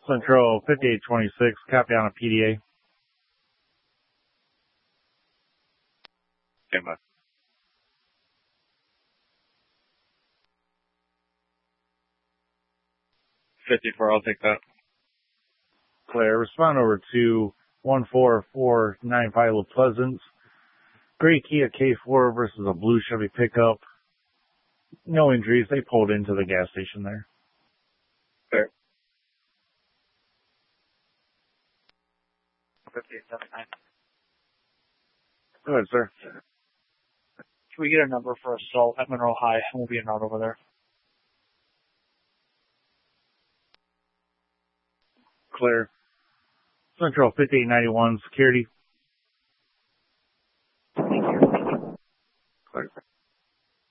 Central 5826, cap down at PDA. Okay, bud. 54, I'll take that. Clear. Respond over to 14495 La Pleasance. Gray Kia K4 versus a blue Chevy pickup. No injuries. They pulled into the gas station there. Fair. 5879. Go ahead, sir. Can we get a number for assault at Monroe High? We'll be a note over there. Clear. Central 5891, security. Thank you. Clear.